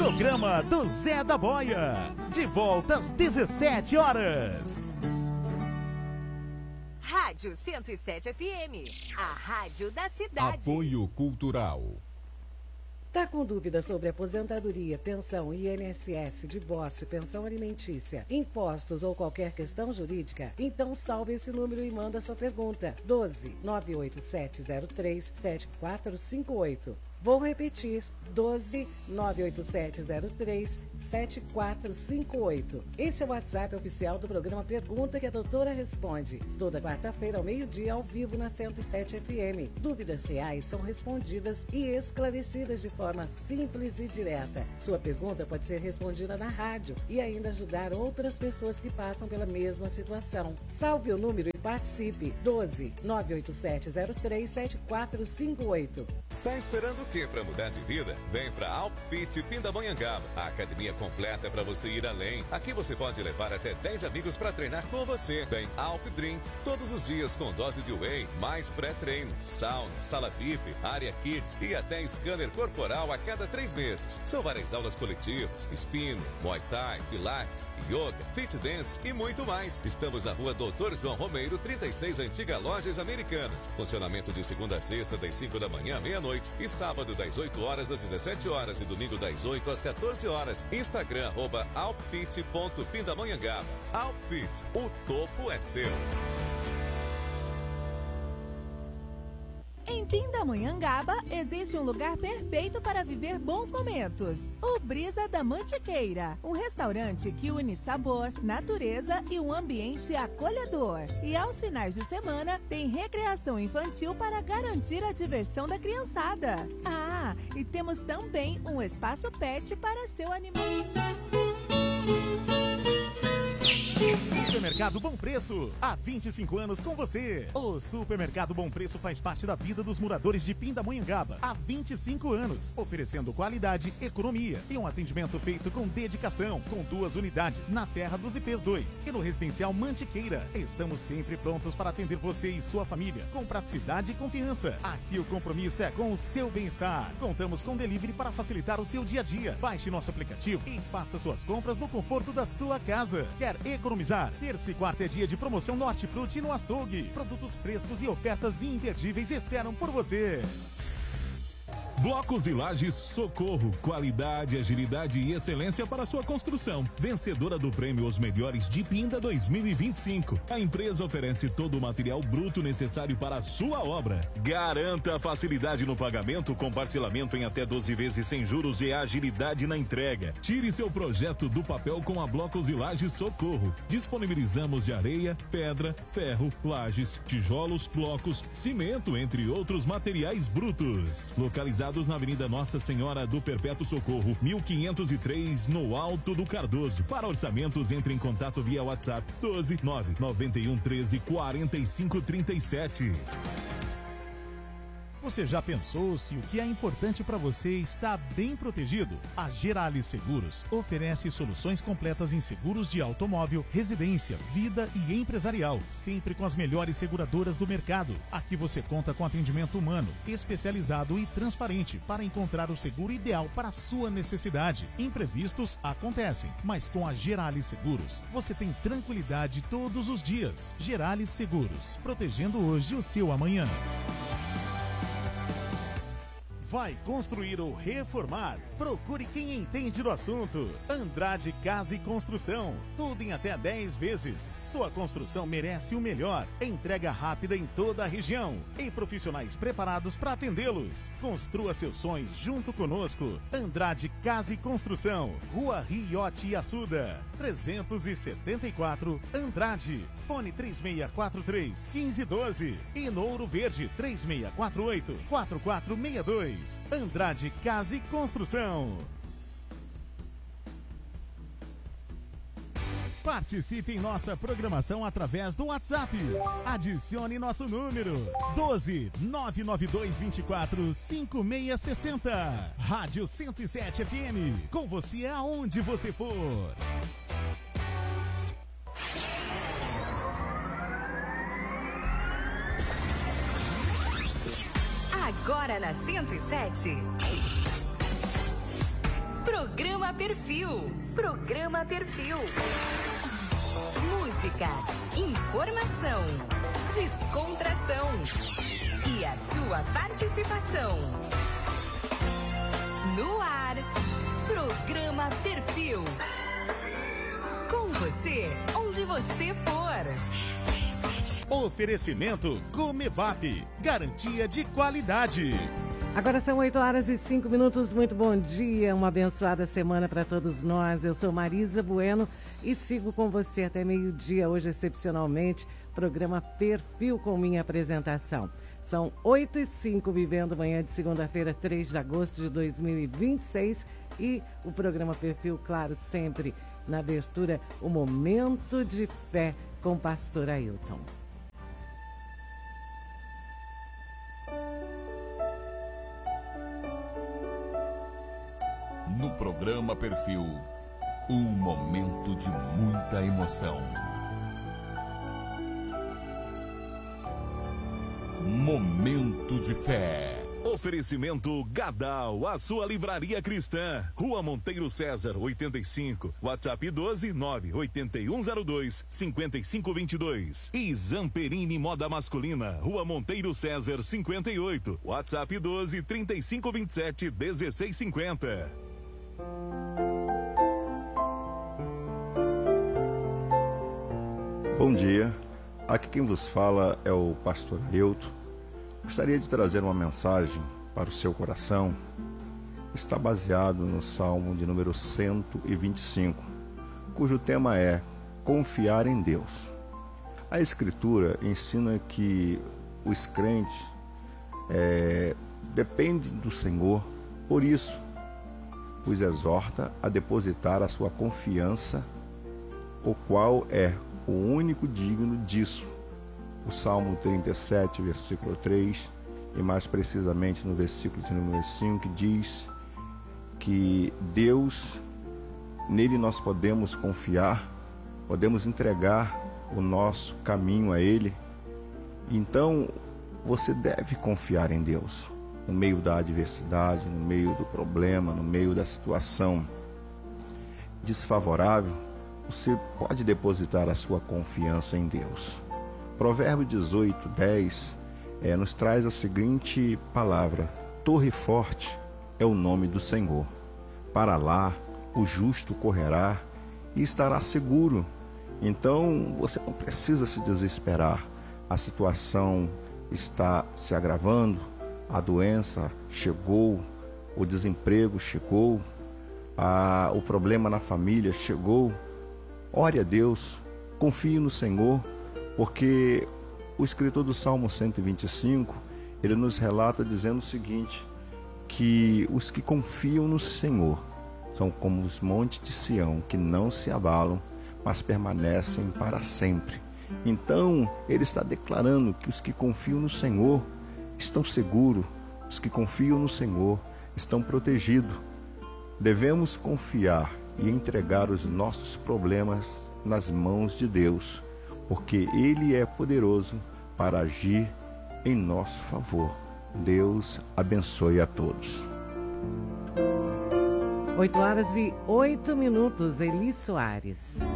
Programa do Zé da Boia. De volta às 17 horas. Rádio 107 FM, a rádio da cidade. Apoio Cultural. Tá com dúvida sobre aposentadoria, pensão, INSS, divórcio, pensão alimentícia, impostos ou qualquer questão jurídica? Então salve esse número e manda sua pergunta. 12 98703 7458. Vou repetir, 12 98703 7458. Esse é o WhatsApp oficial do programa Pergunta que a Doutora Responde. Toda quarta-feira ao meio-dia ao vivo na 107 FM. Dúvidas reais são respondidas e esclarecidas de forma simples e direta. Sua pergunta pode ser respondida na rádio e ainda ajudar outras pessoas que passam pela mesma situação. Salve o número e participe. 12 98703 7458. Tá esperando o que para mudar de vida? Vem para Alpfit Pindamonhangaba, a academia completa para você ir além. Aqui você pode levar até 10 amigos para treinar com você. Tem Alp Drink todos os dias com dose de whey, mais pré-treino, sauna, sala VIP, área kids e até scanner corporal a cada 3 meses. São várias aulas coletivas, spinning, muay thai, pilates, yoga, fit dance e muito mais. Estamos na rua Doutor João Romeiro, 36, Antiga Lojas Americanas. Funcionamento de segunda a sexta das 5 da manhã à meia-noite e sábado das 8 horas às 17 horas e domingo das 8 às 14 horas. Instagram @alpfit.pindamonhangaba. Alpfit, o topo é seu. Em Pindamonhangaba existe um lugar perfeito para viver bons momentos. O Brisa da Mantiqueira, um restaurante que une sabor, natureza e um ambiente acolhedor. E aos finais de semana tem recreação infantil para garantir a diversão da criançada. Ah, e temos também um espaço pet para seu animal. Supermercado Bom Preço, há 25 anos com você. O Supermercado Bom Preço faz parte da vida dos moradores de Pindamonhangaba há 25 anos, oferecendo qualidade, economia e um atendimento feito com dedicação, com 2 unidades na Terra dos IPs 2 e no Residencial Mantiqueira. Estamos sempre prontos para atender você e sua família, com praticidade e confiança. Aqui o compromisso é com o seu bem-estar. Contamos com delivery para facilitar o seu dia a dia. Baixe nosso aplicativo e faça suas compras no conforto da sua casa. Quer economizar? Terça e quarta é dia de promoção no Hortifruti no Açougue. Produtos frescos e ofertas imperdíveis esperam por você. Blocos e Lajes Socorro, qualidade, agilidade e excelência para sua construção. Vencedora do prêmio Os Melhores de Pinda 2025. A empresa oferece todo o material bruto necessário para a sua obra. Garanta a facilidade no pagamento com parcelamento em até 12 vezes sem juros e agilidade na entrega. Tire seu projeto do papel com a Blocos e Lajes Socorro. Disponibilizamos de areia, pedra, ferro, lajes, tijolos, blocos, cimento, entre outros materiais brutos. Localizado na Avenida Nossa Senhora do Perpétuo Socorro, 1503, no Alto do Cardoso. Para orçamentos, entre em contato via WhatsApp 12 991 13 45 37. Você já pensou se o que é importante para você está bem protegido? A Gerali Seguros oferece soluções completas em seguros de automóvel, residência, vida e empresarial, sempre com as melhores seguradoras do mercado. Aqui você conta com atendimento humano, especializado e transparente para encontrar o seguro ideal para a sua necessidade. Imprevistos acontecem, mas com a Gerali Seguros você tem tranquilidade todos os dias. Gerali Seguros, protegendo hoje o seu amanhã. Vai construir ou reformar? Procure quem entende do assunto. Andrade Casa e Construção. Tudo em até 10 vezes. Sua construção merece o melhor. Entrega rápida em toda a região. E profissionais preparados para atendê-los. Construa seus sonhos junto conosco. Andrade Casa e Construção. Rua Riote e Açuda. 374 Andrade. Fone 3643-1512. E no Ouro Verde 3648-4462. Andrade Casa e Construção. Participe em nossa programação através do WhatsApp. Adicione nosso número 12 992 24 5660. Rádio 107 FM. Com você aonde você for. Agora na 107. Programa Perfil. Programa Perfil. Música, informação, descontração e a sua participação. No ar, Programa Perfil. Com você, onde você for. Oferecimento Comevap, garantia de qualidade. Agora são 8h05. Muito bom dia, uma abençoada semana para todos nós. Eu sou Marisa Bueno e sigo com você até meio-dia, hoje excepcionalmente, programa Perfil com minha apresentação. São 8h05, vivendo manhã de segunda-feira, 3 de agosto de 2026 e o programa Perfil, claro, sempre na abertura, o Momento de Fé com o pastor Ailton. No programa Perfil, um momento de muita emoção. Momento de Fé. Oferecimento Gadal, a sua livraria cristã. Rua Monteiro César, 85. WhatsApp 12981025522. E Zamperini Moda Masculina, Rua Monteiro César, 58. WhatsApp 1235271650. Bom dia, aqui quem vos fala é o pastor Ailton. Gostaria de trazer uma mensagem para o seu coração. Está baseado no Salmo de número 125, cujo tema é confiar em Deus. A Escritura ensina que os crentes dependem do Senhor, por isso os exorta a depositar a sua confiança, o qual é o único digno disso. O Salmo 37, versículo 3, e mais precisamente no versículo de número 5, diz que Deus, nele nós podemos confiar, podemos entregar o nosso caminho a Ele. Então, você deve confiar em Deus, no meio da adversidade, no meio do problema, no meio da situação desfavorável. Você pode depositar a sua confiança em Deus. Provérbio 18:10 nos traz a seguinte palavra: torre forte é o nome do Senhor. Para lá o justo correrá e estará seguro. Então você não precisa se desesperar. A situação está se agravando, a doença chegou, o desemprego chegou, o problema na família chegou. Ore a Deus, confie no Senhor, porque o escritor do Salmo 125, ele nos relata dizendo o seguinte, que os que confiam no Senhor são como os montes de Sião, que não se abalam, mas permanecem para sempre. Então, ele está declarando que os que confiam no Senhor estão seguros, os que confiam no Senhor estão protegidos. Devemos confiar e entregar os nossos problemas nas mãos de Deus, porque Ele é poderoso para agir em nosso favor. Deus abençoe a todos. 8h08, Eli Soares.